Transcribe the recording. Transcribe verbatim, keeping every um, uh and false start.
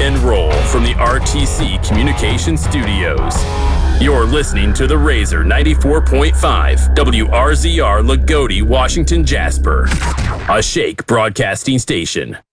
and roll from the R T C Communication Studios. You're listening to The Razor ninety-four point five, W R Z R Lagodi, Washington, Jasper, a Shake Broadcasting station.